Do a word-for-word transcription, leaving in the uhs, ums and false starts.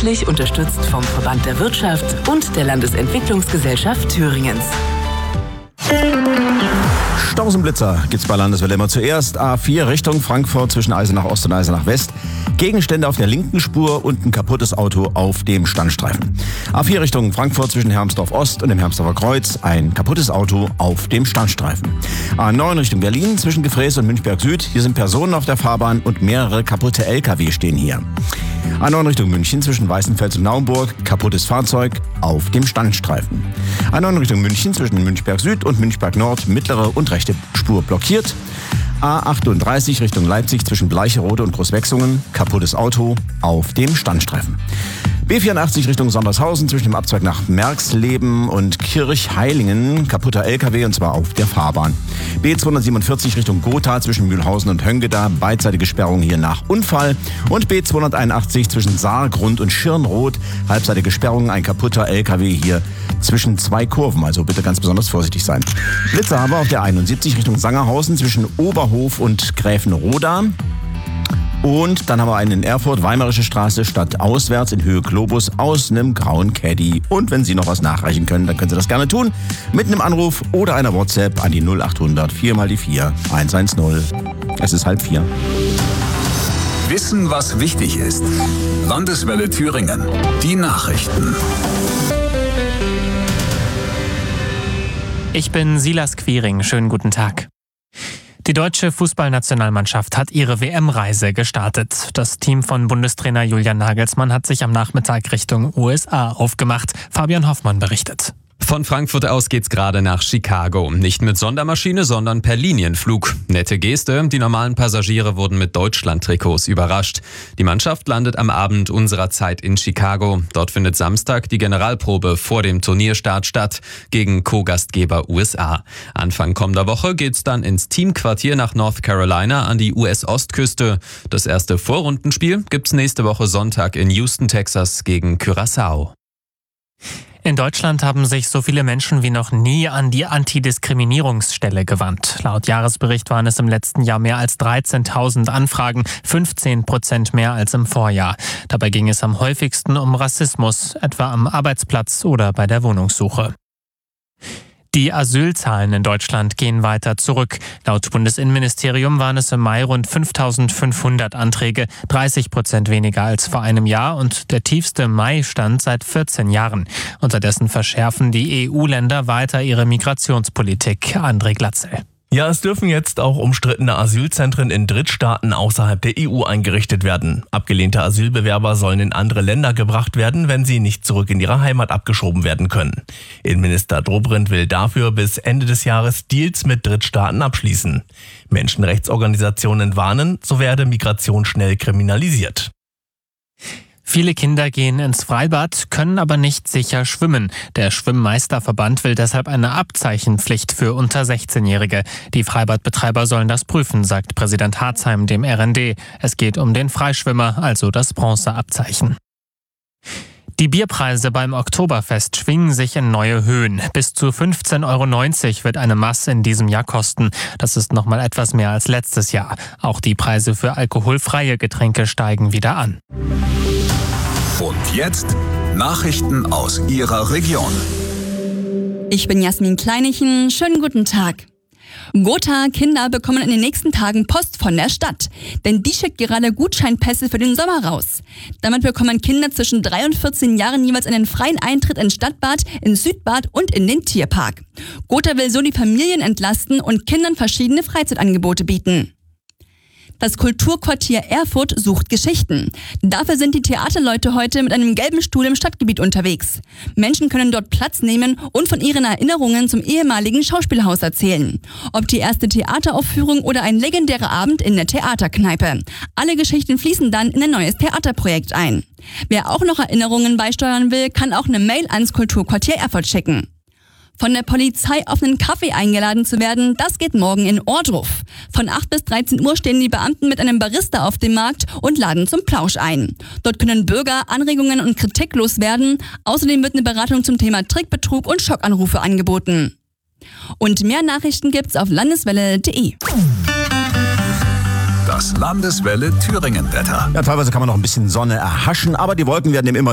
freundlich unterstützt vom Verband der Wirtschaft und der Landesentwicklungsgesellschaft Thüringens. Stausenblitzer gibt's bei Landeswelle immer zuerst. A vier Richtung Frankfurt zwischen Eisenach Ost und Eisenach West. Gegenstände auf der linken Spur und ein kaputtes Auto auf dem Standstreifen. A vier Richtung Frankfurt zwischen Hermsdorf Ost und dem Hermsdorfer Kreuz. Ein kaputtes Auto auf dem Standstreifen. A neun Richtung Berlin zwischen Gefräß und Münchberg Süd. Hier sind Personen auf der Fahrbahn und mehrere kaputte L K W stehen hier. A neun Richtung München zwischen Weißenfels und Naumburg. Kaputtes Fahrzeug auf dem Standstreifen. A neun Richtung München zwischen Münchberg Süd und Münchberg Nord. Mittlere und rechte Spur blockiert. A achtunddreißig Richtung Leipzig zwischen Bleicherode und Großwechsungen. Kaputtes Auto auf dem Standstreifen. B vierundachtzig Richtung Sondershausen zwischen dem Abzweig nach Merxleben und Kirchheilingen. Kaputter L K W und zwar auf der Fahrbahn. B zweihundertsiebenundvierzig Richtung Gotha zwischen Mühlhausen und Höngeda. Beidseitige Sperrung hier nach Unfall. Und B zweihunderteinundachtzig zwischen Saargrund und Schirnroth. Halbseitige Sperrung, ein kaputter L K W hier zwischen zwei Kurven. Also bitte ganz besonders vorsichtig sein. Blitzer haben wir auf der einundsiebzig Richtung Sangerhausen zwischen Oberhof und Gräfenroda. Und dann haben wir einen in Erfurt, Weimarische Straße, stadtauswärts in Höhe Globus aus einem grauen Caddy. Und wenn Sie noch was nachreichen können, dann können Sie das gerne tun. Mit einem Anruf oder einer WhatsApp an die null achthundert vier mal die vier eins eins null. Es ist halb vier. Wissen, was wichtig ist. Landeswelle Thüringen. Die Nachrichten. Ich bin Silas Quiring. Schönen guten Tag. Die deutsche Fußballnationalmannschaft hat ihre W M-Reise gestartet. Das Team von Bundestrainer Julian Nagelsmann hat sich am Nachmittag Richtung U S A aufgemacht. Fabian Hoffmann berichtet. Von Frankfurt aus geht's gerade nach Chicago. Nicht mit Sondermaschine, sondern per Linienflug. Nette Geste, die normalen Passagiere wurden mit Deutschland-Trikots überrascht. Die Mannschaft landet am Abend unserer Zeit in Chicago. Dort findet Samstag die Generalprobe vor dem Turnierstart statt gegen Co-Gastgeber U S A. Anfang kommender Woche geht's dann ins Teamquartier nach North Carolina an die U S-Ostküste. Das erste Vorrundenspiel gibt's nächste Woche Sonntag in Houston, Texas gegen Curaçao. In Deutschland haben sich so viele Menschen wie noch nie an die Antidiskriminierungsstelle gewandt. Laut Jahresbericht waren es im letzten Jahr mehr als dreizehntausend Anfragen, fünfzehn Prozent mehr als im Vorjahr. Dabei ging es am häufigsten um Rassismus, etwa am Arbeitsplatz oder bei der Wohnungssuche. Die Asylzahlen in Deutschland gehen weiter zurück. Laut Bundesinnenministerium waren es im Mai rund fünftausendfünfhundert Anträge, dreißig Prozent weniger als vor einem Jahr und der tiefste Mai-Stand seit vierzehn Jahren. Unterdessen verschärfen die E U-Länder weiter ihre Migrationspolitik. André Glatzel. Ja, es dürfen jetzt auch umstrittene Asylzentren in Drittstaaten außerhalb der E U eingerichtet werden. Abgelehnte Asylbewerber sollen in andere Länder gebracht werden, wenn sie nicht zurück in ihre Heimat abgeschoben werden können. Innenminister Dobrindt will dafür bis Ende des Jahres Deals mit Drittstaaten abschließen. Menschenrechtsorganisationen warnen, so werde Migration schnell kriminalisiert. Viele Kinder gehen ins Freibad, können aber nicht sicher schwimmen. Der Schwimmmeisterverband will deshalb eine Abzeichenpflicht für unter sechzehnjährige. Die Freibadbetreiber sollen das prüfen, sagt Präsident Harzheim dem R N D. Es geht um den Freischwimmer, also das Bronzeabzeichen. Die Bierpreise beim Oktoberfest schwingen sich in neue Höhen. Bis zu fünfzehn Euro neunzig wird eine Maß in diesem Jahr kosten. Das ist noch mal etwas mehr als letztes Jahr. Auch die Preise für alkoholfreie Getränke steigen wieder an. Und jetzt Nachrichten aus Ihrer Region. Ich bin Jasmin Kleinichen. Schönen guten Tag. Gotha Kinder bekommen in den nächsten Tagen Post von der Stadt, denn die schickt gerade Gutscheinpässe für den Sommer raus. Damit bekommen Kinder zwischen drei und vierzehn Jahren jeweils einen freien Eintritt ins Stadtbad, ins Südbad und in den Tierpark. Gotha will so die Familien entlasten und Kindern verschiedene Freizeitangebote bieten. Das Kulturquartier Erfurt sucht Geschichten. Dafür sind die Theaterleute heute mit einem gelben Stuhl im Stadtgebiet unterwegs. Menschen können dort Platz nehmen und von ihren Erinnerungen zum ehemaligen Schauspielhaus erzählen. Ob die erste Theateraufführung oder ein legendärer Abend in der Theaterkneipe. Alle Geschichten fließen dann in ein neues Theaterprojekt ein. Wer auch noch Erinnerungen beisteuern will, kann auch eine Mail ans Kulturquartier Erfurt schicken. Von der Polizei auf einen Kaffee eingeladen zu werden, das geht morgen in Ohrdruf. Von acht bis dreizehn Uhr stehen die Beamten mit einem Barista auf dem Markt und laden zum Plausch ein. Dort können Bürger Anregungen und Kritik loswerden. Außerdem wird eine Beratung zum Thema Trickbetrug und Schockanrufe angeboten. Und mehr Nachrichten gibt's auf landeswelle punkt de. Das Landeswelle Thüringen-Wetter. Ja, teilweise kann man noch ein bisschen Sonne erhaschen, aber die Wolken werden eben immer